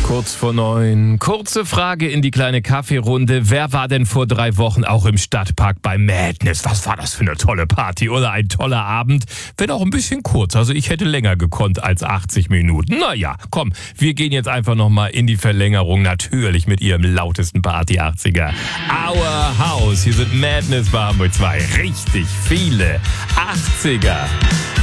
Kurz vor 9. Kurze Frage in die kleine Kaffeerunde. Wer war denn vor 3 Wochen auch im Stadtpark bei Madness? Was war das für eine tolle Party oder ein toller Abend? Wenn auch ein bisschen kurz. Also ich hätte länger gekonnt als 80 Minuten. Naja, komm, wir gehen jetzt einfach nochmal in die Verlängerung. Natürlich mit ihrem lautesten Party 80er. Our House. Hier sind Madness bei Hamburg 2. Richtig viele 80er.